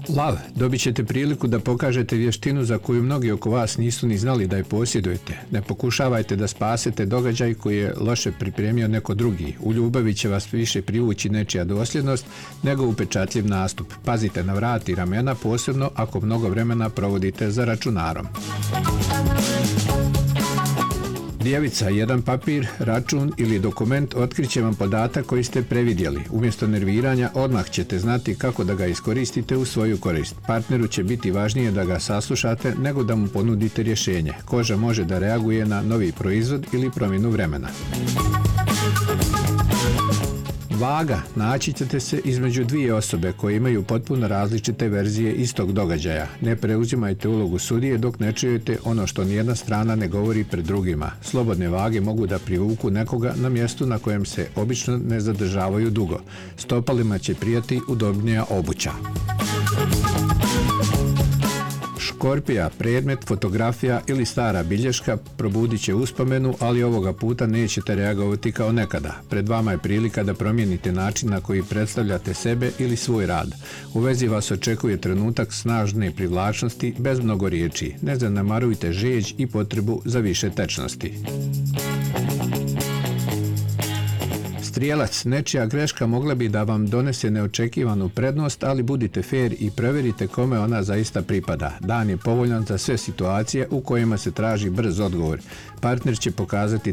Lav, dobit ćete priliku da pokažete vještinu za koju mnogi oko vas nisu ni znali da je posjedujete. Ne pokušavajte da spasete događaj koji je loše pripremio neko drugi. U ljubavi će vas više privući nečija dosljednost nego upečatljiv nastup. Pazite na vrat i ramena, posebno ako mnogo vremena provodite za računarom. Djevica, jedan papir, račun ili dokument otkriće vam podatak koji ste previdjeli. Umjesto nerviranja odmah ćete znati kako da ga iskoristite u svoju korist. Partneru će biti važnije da ga saslušate nego da mu ponudite rješenje. Koža može da reaguje na novi proizvod ili promjenu vremena. Vaga, naći ćete se između dvije osobe koje imaju potpuno različite verzije istog događaja. Ne preuzimajte ulogu sudije dok ne čujete ono što nijedna strana ne govori pred drugima. Slobodne vage mogu da privuku nekoga na mjestu na kojem se obično ne zadržavaju dugo. Stopalima će prijati udobnija obuća. Škorpija, predmet, fotografija ili stara bilješka probudit će uspomenu, ali ovoga puta nećete reagovati kao nekada. Pred vama je prilika da promijenite način na koji predstavljate sebe ili svoj rad. U vezi vas očekuje trenutak snažne privlačnosti bez mnogo riječi. Ne zanemarujte žeđ i potrebu za više tečnosti. Strijelac, nečija greška mogla bi da vam donese neočekivanu prednost, ali budite fer i provjerite kome ona zaista pripada. Dan je povoljan za sve situacije u kojima se traži brz odgovor. Partner će pokazati